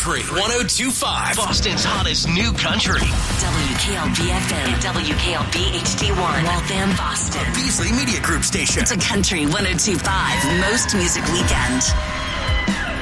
Country 102.5. Boston's hottest new country. WKLB FM and WKLB HD1. Waltham, Boston. Beasley Media Group station. It's a Country 102.5 Most Music Weekend.